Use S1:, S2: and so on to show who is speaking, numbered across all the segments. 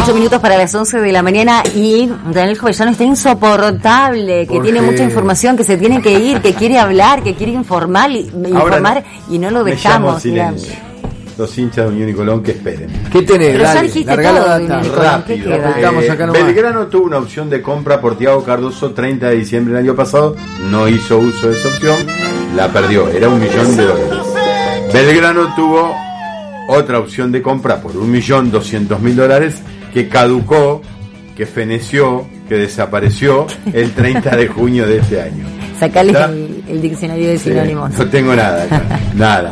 S1: 8 minutos para las 11 de la mañana y Daniel Jovellano está insoportable, que tiene mucha información, que se tiene que ir, que quiere hablar, que quiere informar y no lo dejamos.
S2: Los hinchas de Unión y Colón que esperen.
S3: ¿Qué tenés?
S1: Pero ya dijiste todo,
S2: rápido. Belgrano tuvo una opción de compra por Thiago Cardoso 30 de diciembre del año pasado, no hizo uso de esa opción, la perdió, era $1 millón. Belgrano tuvo otra opción de compra por $1.200.000 que caducó, que feneció, que desapareció el 30 de junio de este año.
S1: Sacale el diccionario de sinónimos.
S2: No tengo nada acá, nada.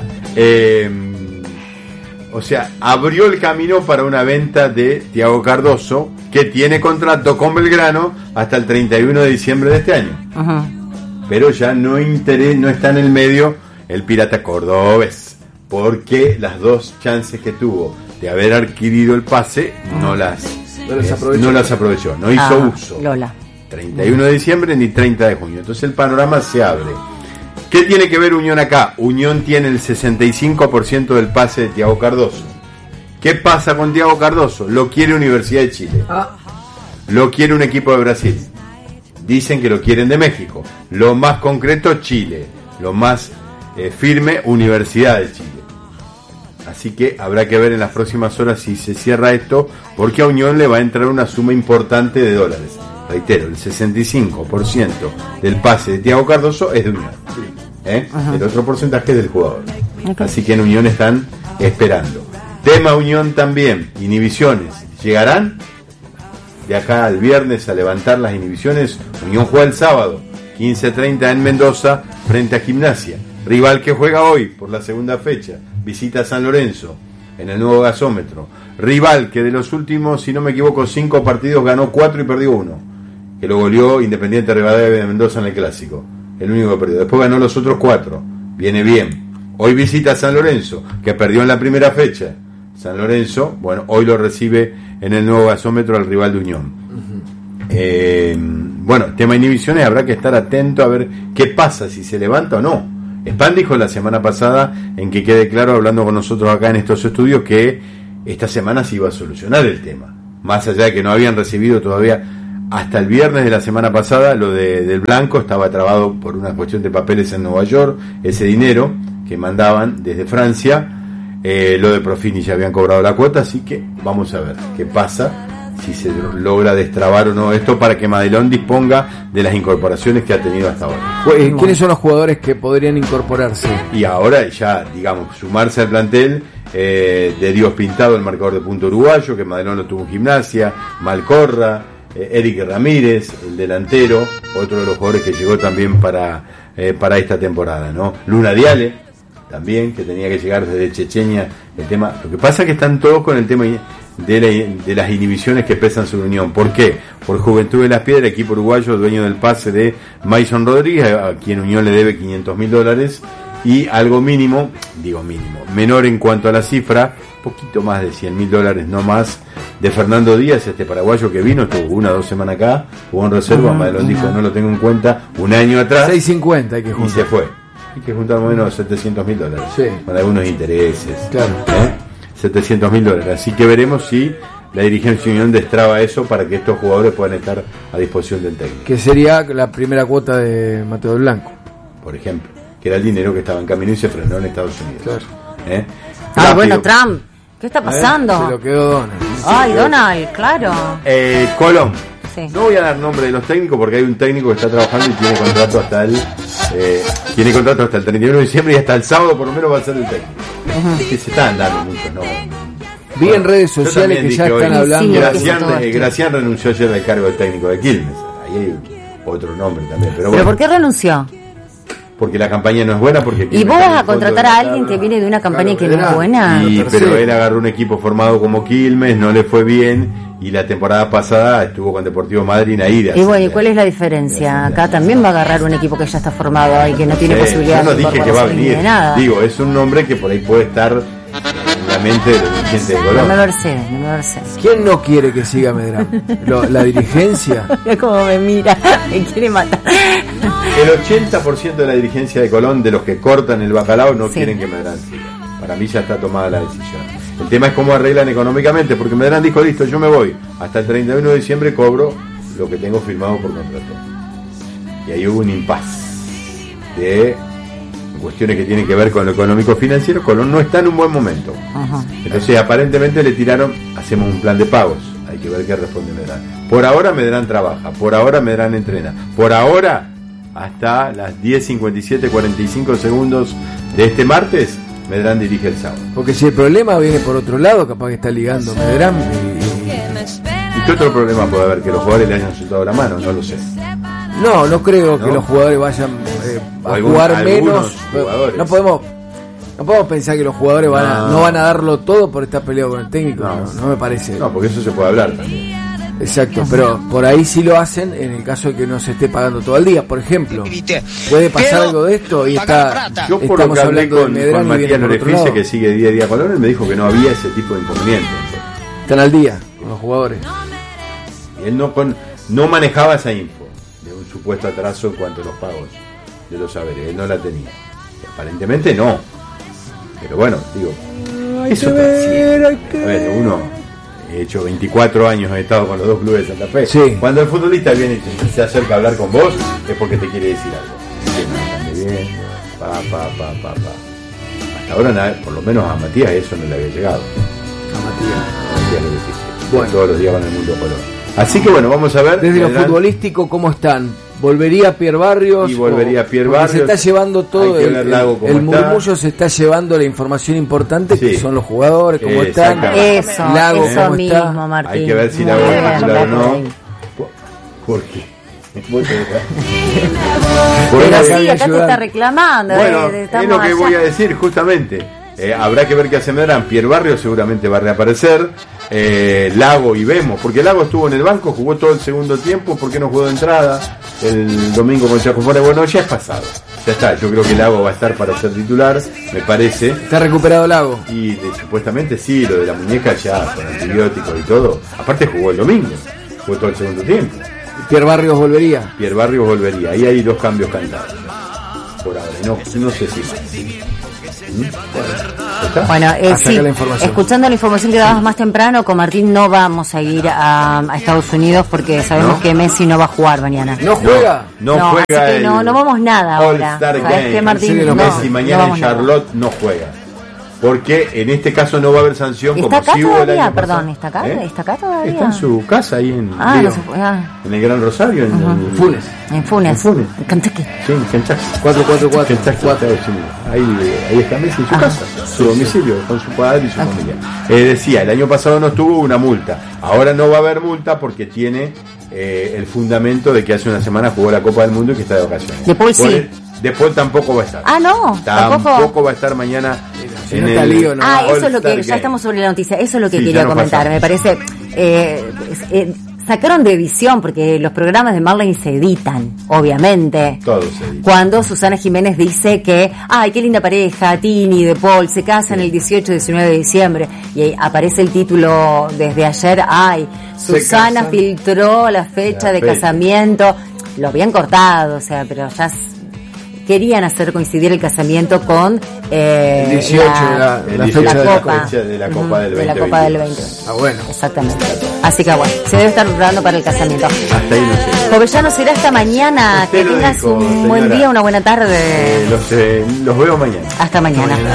S2: O sea, abrió el camino para una venta de Thiago Cardoso, que tiene contrato con Belgrano hasta el 31 de diciembre de este año. Pero ya no está en el medio el Pirata cordobés, porque las dos chances que tuvo de haber adquirido el pase no las aprovechó, no hizo uso.
S1: Lola.
S2: 31 de diciembre ni 30 de junio. Entonces el panorama se abre. ¿Qué tiene que ver Unión acá? Unión tiene el 65% del pase de Thiago Cardoso. ¿Qué pasa con Thiago Cardoso? Lo quiere Universidad de Chile. Lo quiere un equipo de Brasil. Dicen que lo quieren de México. Lo más concreto, Chile. Lo más firme, Universidad de Chile. Así que habrá que ver en las próximas horas si se cierra esto, porque a Unión le va a entrar una suma importante de dólares. Reitero, el 65% del pase de Thiago Cardoso es de Unión. El otro porcentaje es del jugador. Así que en Unión están esperando. Tema Unión también, inhibiciones. ¿Llegarán de acá al viernes a levantar las inhibiciones? Unión juega el sábado, 15:30 en Mendoza, frente a Gimnasia. Rival que juega hoy por la segunda fecha. Visita a San Lorenzo en el nuevo gasómetro. Rival que de los últimos, si no me equivoco, 5 partidos ganó 4 y perdió 1. Que lo goleó Independiente Rivadavia de Mendoza en el Clásico. El único que perdió. Después ganó los otros 4. Viene bien. Hoy visita a San Lorenzo, que perdió en la primera fecha. San Lorenzo, bueno, hoy lo recibe en el nuevo gasómetro al rival de Unión. Bueno, tema inhibiciones, habrá que estar atento a ver qué pasa, si se levanta o no. Span dijo la semana pasada, en que quede claro, hablando con nosotros acá en estos estudios, que esta semana se iba a solucionar el tema. Más allá de que no habían recibido todavía, hasta el viernes de la semana pasada, lo del Blanco estaba trabado por una cuestión de papeles en Nueva York, ese dinero que mandaban desde Francia. Lo de Profini ya habían cobrado la cuota, así que vamos a ver qué pasa, si se logra destrabar o no esto, para que Madelón disponga de las incorporaciones que ha tenido hasta ahora.
S3: ¿Quiénes son los jugadores que podrían incorporarse?
S2: Y ahora ya, digamos, sumarse al plantel de Dios Pintado, el marcador de punto uruguayo, que Madelón lo tuvo en Gimnasia, Malcorra, Eric Ramírez, el delantero, otro de los jugadores que llegó también para esta temporada, ¿no? Luna Diale, también, que tenía que llegar desde Chechenia. El tema, lo que pasa es que están todos con el tema de las inhibiciones que pesan sobre Unión. ¿Por qué? Por Juventud de las Piedras, equipo uruguayo, dueño del pase de Mason Rodríguez, a quien Unión le debe $500.000, y algo menor en cuanto a la cifra, poquito más de $100.000, no más, de Fernando Díaz, este paraguayo que vino, estuvo 1 o 2 semanas acá, jugó en reserva, Madelón dijo no lo tengo en cuenta, un año atrás,
S3: 650 hay que juntar.
S2: Y se fue. Hay que juntar más o menos $700.000,
S3: sí,
S2: con algunos intereses,
S3: claro.
S2: $700.000, así que veremos si la dirigencia de Unión destraba eso para que estos jugadores puedan estar a disposición del técnico.
S3: Que sería la primera cuota de Mateo del Blanco,
S2: por ejemplo, que era el dinero que estaba en camino y se frenó en Estados Unidos.
S3: Claro.
S1: Bueno, Trump, ¿qué está pasando?
S3: Se lo quedó Donald.
S1: Ay, Donald, claro.
S2: Colón.
S1: Sí.
S2: No voy a dar nombre de los técnicos porque hay un técnico que está trabajando y tiene contrato hasta el 31 de diciembre, y hasta el sábado por lo menos va a ser el técnico. Que se están dando muchos, ¿no?
S3: Vi en redes sociales que ya están hablando.
S2: Gracián renunció ayer del cargo de técnico de Quilmes. Ahí hay otro nombre también. Pero
S1: ¿Pero por qué renunció?
S2: Porque la campaña no es buena.
S1: ¿Y vos vas a contratar a alguien que viene de una campaña que no es buena?
S2: Pero él agarró un equipo formado como Quilmes, no le fue bien, y la temporada pasada estuvo con Deportivo Madryn a ir.
S1: Y bueno, ¿y cuál es la diferencia? Acá también va a agarrar un equipo que ya está formado y que no tiene posibilidad
S2: de
S1: incorporarse.
S2: Yo no dije que va a venir.
S1: De nada.
S2: Digo, es un nombre que por ahí puede estar en la mente de los dirigentes de Colón.
S1: No me Mercedes.
S3: ¿Quién no quiere que siga Medrano? ¿La dirigencia?
S1: Mira cómo me mira, me quiere matar.
S2: El 80% de la dirigencia de Colón, de los que cortan el bacalao, no quieren que Medrano siga. Para mí ya está tomada la decisión. El tema es cómo arreglan económicamente, porque Medrano dijo, listo, yo me voy, hasta el 31 de diciembre cobro lo que tengo firmado por contrato. Y ahí hubo un impasse de cuestiones que tienen que ver con lo económico financiero. Colón no está en un buen momento.
S1: Ajá.
S2: Entonces aparentemente le tiraron, hacemos un plan de pagos, hay que ver qué responde Medrano. Por ahora Medrano trabaja, por ahora Medrano entrena, por ahora hasta las 10:57:45 segundos de este martes Medrano dirige el sábado.
S3: Porque si el problema viene por otro lado, capaz que está ligando Medrano
S2: ¿Y qué otro problema puede haber? Que los jugadores le hayan soltado la mano, no lo sé.
S3: No creo que los jugadores vayan a jugar menos.
S2: Jugadores.
S3: No podemos pensar que los jugadores no van a darlo todo por estar peleado con el técnico. No me parece.
S2: No, porque eso se puede hablar también.
S3: Exacto, pero por ahí sí lo hacen en el caso de que no se esté pagando todo el día, por ejemplo. Puede pasar algo de esto y
S2: yo por lo que hablé con Matías Lorefice, que sigue día a día con él, me dijo que no había ese tipo de inconveniente.
S3: Están al día con los jugadores.
S2: Y él no manejaba esa info de un supuesto atraso en cuanto a los pagos de los saberes, él no la tenía. Y aparentemente no. Pero bueno, digo, eso a ver, uno he hecho 24 años, he estado con los dos clubes de Santa Fe. Sí. Cuando el futbolista viene y se acerca a hablar con vos, es porque te quiere decir algo. Que no bien, Hasta ahora, por lo menos a Matías eso no le había llegado. A Matías lo difícil. Bueno, todos los días van al mundo color. Así que bueno, vamos a ver.
S3: Desde lo futbolístico, ¿cómo están? ¿Volvería Pierre Barrios?
S2: Y volvería Pierre Barrios.
S3: Se está llevando todo el murmullo, se está llevando la información importante, que son los jugadores, cómo están.
S1: Eso mismo, Martín.
S2: Hay que ver si Lago es titular o no. ¿Por qué?
S1: Pero sí, acá te está reclamando.
S2: Bueno, es lo que voy a decir justamente. Habrá que ver qué hace Medrano. Pierre Barrios seguramente va a reaparecer. Lago y Vemos, porque Lago estuvo en el banco, jugó todo el segundo tiempo, ¿por qué no jugó de entrada el domingo con Chaco Fuera? Bueno, ya es pasado, ya está. Yo creo que Lago va a estar para ser titular, me parece.
S3: ¿Está recuperado Lago?
S2: Y supuestamente sí, lo de la muñeca ya con antibióticos y todo. Aparte jugó el domingo, jugó todo el segundo tiempo.
S3: ¿Pierre Barrios volvería?
S2: Pierre Barrios volvería, ahí hay dos cambios cantados por ahora, no sé si más.
S1: Bueno, sí, escuchando la información que dabas más temprano, con Martín no vamos a ir a Estados Unidos porque sabemos que Messi no va a jugar mañana.
S3: ¿No juega?
S2: No juega.
S1: Así que no vamos nada ahora.
S2: ¿Sabes
S1: qué, Martín?
S2: Messi mañana en Charlotte no juega. Porque en este caso no va a haber sanción como si hubo el año pasado.
S1: ¿Está acá todavía?
S2: Está en su casa ahí en en el Gran Rosario, en
S3: Funes.
S1: En Funes. En Kentucky.
S2: Sí, en Kentucky.
S3: 444.
S2: Ahí está Messi en su casa, su domicilio, con su padre y su familia. Decía, el año pasado no tuvo una multa. Ahora no va a haber multa porque tiene el fundamento de que hace una semana jugó la Copa del Mundo y que está de vacaciones. Después tampoco va a estar. Tampoco va a estar mañana.
S1: Eso es lo que ya estamos sobre la noticia. Eso es lo que quería comentar. Me parece sacaron de edición porque los programas de Marley se editan, obviamente.
S2: Todos se editan.
S1: Cuando Susana Jiménez dice que, ay, qué linda pareja, Tini y De Paul se casan el 18-19 de diciembre y ahí aparece el título desde ayer, ay, Susana filtró la fecha de casamiento. Lo habían cortado, o sea, pero ya querían hacer coincidir el casamiento con
S3: el 18 la fecha
S2: de la Copa del 2020.
S1: De la Copa del 2020.
S3: Ah, bueno.
S1: Exactamente. Así que bueno, se debe estar preparando para el casamiento.
S2: Hasta ahí no sé.
S1: Jovellano, será hasta mañana. Que tengas un buen día, una buena tarde.
S2: Los veo mañana.
S1: Hasta mañana.